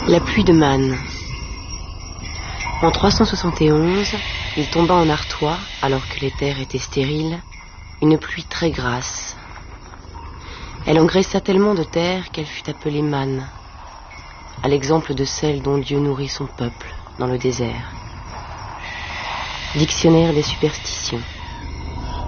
La pluie de Man. En 371, il tomba en Artois, alors que les terres étaient stériles, une pluie très grasse. Elle engraissa tellement de terre qu'elle fut appelée Man, à l'exemple de celle dont Dieu nourrit son peuple dans le désert. Dictionnaire des superstitions.